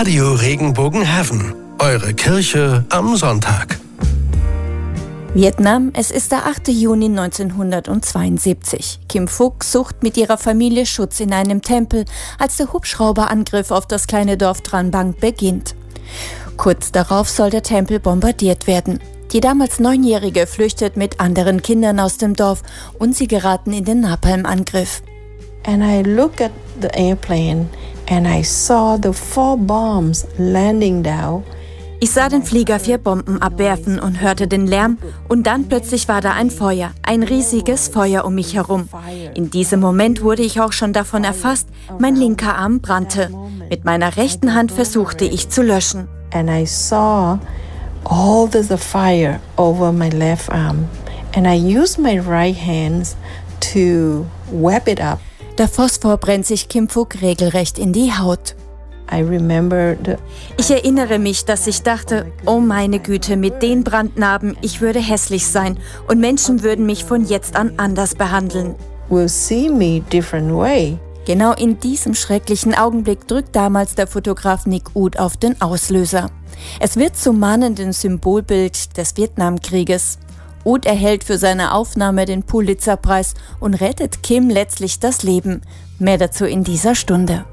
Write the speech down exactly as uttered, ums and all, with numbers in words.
Radio Regenbogen Heaven, eure Kirche am Sonntag. Vietnam, es ist der achte Juni neunzehnhundertzweiundsiebzig. Kim Phuc sucht mit ihrer Familie Schutz in einem Tempel, als der Hubschrauberangriff auf das kleine Dorf Trang Bang beginnt. Kurz darauf soll der Tempel bombardiert werden. Die damals Neunjährige flüchtet mit anderen Kindern aus dem Dorf und sie geraten in den Napalm-Angriff. And I look at the airplane and I saw the four bombs landing down. Ich sah den Flieger vier Bomben abwerfen und hörte den Lärm und dann plötzlich war da ein Feuer, ein riesiges Feuer um mich herum. In diesem Moment wurde ich auch schon davon erfasst, mein linker Arm brannte. Mit meiner rechten Hand versuchte ich zu löschen. And I saw all the, the fire over my left arm and I used my right hands to wrap it up. Der Phosphor brennt sich Kim Phuc regelrecht in die Haut. I remember the Ich erinnere mich, dass ich dachte, oh meine Güte, mit den Brandnarben, ich würde hässlich sein und Menschen würden mich von jetzt an anders behandeln. will see me different way. Genau in diesem schrecklichen Augenblick drückt damals der Fotograf Nick Ut auf den Auslöser. Es wird zum mahnenden Symbolbild des Vietnamkrieges. Ut erhält für seine Aufnahme den Pulitzerpreis und rettet Kim letztlich das Leben. Mehr dazu in dieser Stunde.